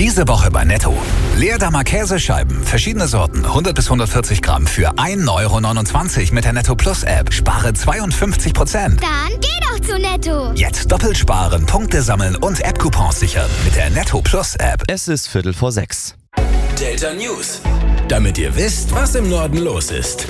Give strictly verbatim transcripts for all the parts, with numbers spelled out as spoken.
Diese Woche bei Netto. Leerdammer Käsescheiben, verschiedene Sorten, hundert bis hundertvierzig Gramm für ein Euro neunundzwanzig mit der Netto Plus App. Spare zweiundfünfzig Prozent. Dann geh doch zu Netto. Jetzt doppelt sparen, Punkte sammeln und App-Coupons sichern mit der Netto Plus App. Es ist Viertel vor sechs. Delta News. Damit ihr wisst, was im Norden los ist.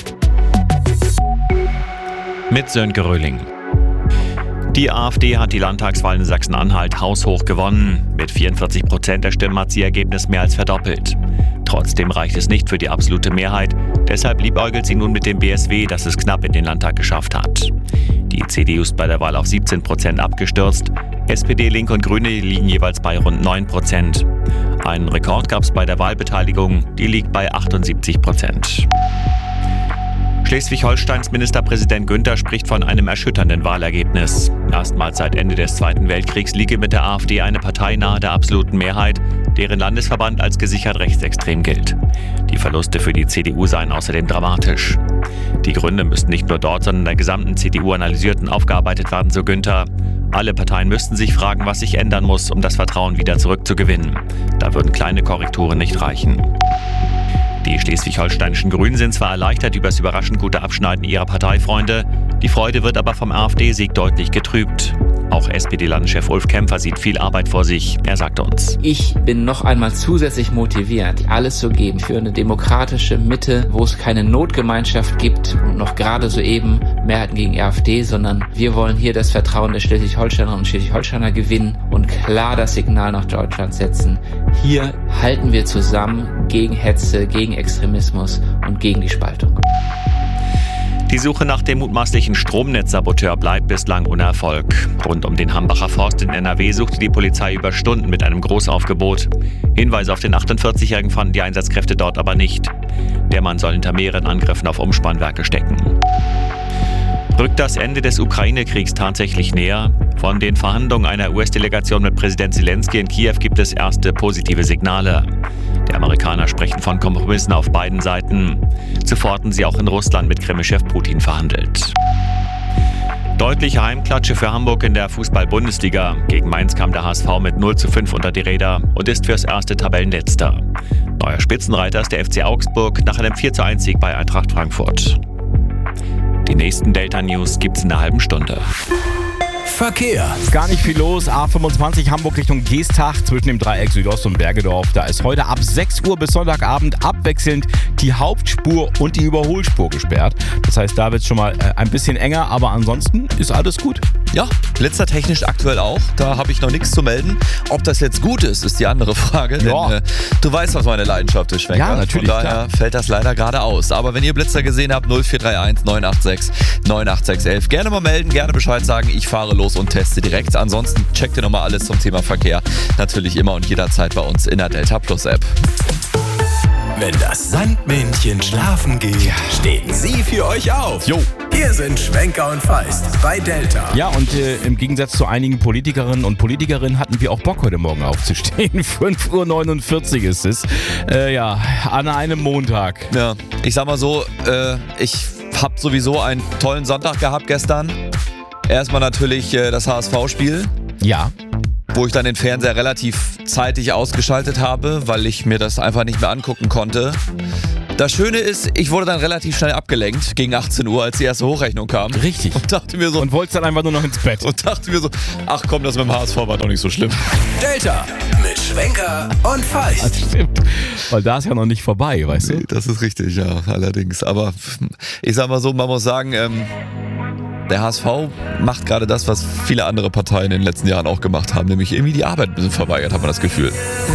Mit Sönke Röhling. Die AfD hat die Landtagswahl in Sachsen-Anhalt haushoch gewonnen. Mit vierundvierzig Prozent der Stimmen hat sie ihr Ergebnis mehr als verdoppelt. Trotzdem reicht es nicht für die absolute Mehrheit. Deshalb liebäugelt sie nun mit dem B S W, das es knapp in den Landtag geschafft hat. Die C D U ist bei der Wahl auf siebzehn Prozent abgestürzt. S P D, Linke und Grüne liegen jeweils bei rund neun Prozent. Einen Rekord gab es bei der Wahlbeteiligung, die liegt bei achtundsiebzig Prozent. Schleswig-Holsteins Ministerpräsident Günther spricht von einem erschütternden Wahlergebnis. Erstmals seit Ende des Zweiten Weltkriegs liege mit der AfD eine Partei nahe der absoluten Mehrheit, deren Landesverband als gesichert rechtsextrem gilt. Die Verluste für die C D U seien außerdem dramatisch. Die Gründe müssten nicht nur dort, sondern in der gesamten C D U analysiert und aufgearbeitet werden, so Günther. Alle Parteien müssten sich fragen, was sich ändern muss, um das Vertrauen wieder zurückzugewinnen. Da würden kleine Korrekturen nicht reichen. Die schleswig-holsteinischen Grünen sind zwar erleichtert über das überraschend gute Abschneiden ihrer Parteifreunde, die Freude wird aber vom AfD-Sieg deutlich getrübt. Auch S P D-Landeschef Ulf Kämpfer sieht viel Arbeit vor sich. Er sagt uns: Ich bin noch einmal zusätzlich motiviert, alles zu geben für eine demokratische Mitte, wo es keine Notgemeinschaft gibt und noch gerade soeben Mehrheiten gegen AfD, sondern wir wollen hier das Vertrauen der Schleswig-Holsteinerinnen und Schleswig-Holsteiner gewinnen und klar das Signal nach Deutschland setzen. Hier halten wir zusammen gegen Hetze, gegen Extremismus und gegen die Spaltung. Die Suche nach dem mutmaßlichen Stromnetzsaboteur bleibt bislang ohne Erfolg. Rund um den Hambacher Forst in N R W suchte die Polizei über Stunden mit einem Großaufgebot. Hinweise auf den achtundvierzigjährigen fanden die Einsatzkräfte dort aber nicht. Der Mann soll hinter mehreren Angriffen auf Umspannwerke stecken. Rückt das Ende des Ukraine-Kriegs tatsächlich näher? Von den Verhandlungen einer U S-Delegation mit Präsident Zelensky in Kiew gibt es erste positive Signale. Die Amerikaner sprechen von Kompromissen auf beiden Seiten. Zuvor hatten sie auch in Russland mit Kreml-Chef Putin verhandelt. Deutliche Heimklatsche für Hamburg in der Fußball-Bundesliga. Gegen Mainz kam der H S V mit null zu fünf unter die Räder und ist fürs erste Tabellenletzter. Neuer Spitzenreiter ist der F C Augsburg nach einem vier zu eins Sieg bei Eintracht Frankfurt. Die nächsten Delta News gibt's in einer halben Stunde. Verkehr. Ist gar nicht viel los. A fünfundzwanzig Hamburg Richtung Geestach zwischen dem Dreieck Südost und Bergedorf. Da ist heute ab sechs Uhr bis Sonntagabend abwechselnd die Hauptspur und die Überholspur gesperrt. Das heißt, da wird es schon mal äh, ein bisschen enger, aber ansonsten ist alles gut. Ja, blitzertechnisch aktuell auch. Da habe ich noch nichts zu melden. Ob das jetzt gut ist, ist die andere Frage. Ja. Denn äh, du weißt, was meine Leidenschaft ist, Schwenker. Ja, natürlich, Von daher klar. fällt das leider gerade aus. Aber wenn ihr Blitzer gesehen habt, null vier drei eins neun acht sechs neun acht sechs elf. Gerne mal melden, gerne Bescheid sagen. Ich fahre los und teste direkt. Ansonsten checkt ihr nochmal alles zum Thema Verkehr. Natürlich immer und jederzeit bei uns in der Delta Plus App. Wenn das Sandmännchen schlafen geht, stehen sie für euch auf. Jo. Hier sind Schwenker und Feist bei Delta. Ja, und äh, im Gegensatz zu einigen Politikerinnen und Politikerinnen hatten wir auch Bock, heute Morgen aufzustehen. fünf Uhr neunundvierzig ist es. Äh, ja, an einem Montag. Ja, ich sag mal so, äh, ich habe sowieso einen tollen Sonntag gehabt gestern. Erstmal natürlich äh, das H S V-Spiel. Ja. Wo ich dann den Fernseher relativ zeitig ausgeschaltet habe, weil ich mir das einfach nicht mehr angucken konnte. Das Schöne ist, ich wurde dann relativ schnell abgelenkt gegen achtzehn Uhr, als die erste Hochrechnung kam. Richtig. Und dachte mir so, Und wolltest dann einfach nur noch ins Bett. und dachte mir so, ach komm, das mit dem H S V war doch nicht so schlimm. Delta mit Schwenker und Feist. Das stimmt. Weil da ist ja noch nicht vorbei, weißt du? Das ist richtig, ja, allerdings. Aber ich sag mal so, man muss sagen, ähm, der H S V macht gerade das, was viele andere Parteien in den letzten Jahren auch gemacht haben, nämlich irgendwie die Arbeit ein bisschen verweigert, hat man das Gefühl.